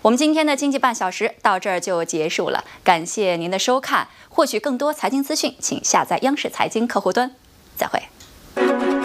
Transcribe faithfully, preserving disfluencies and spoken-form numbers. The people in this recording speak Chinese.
我们今天的经济半小时到这儿就结束了，感谢您的收看。获取更多财经资讯，请下载央视财经客户端。再会。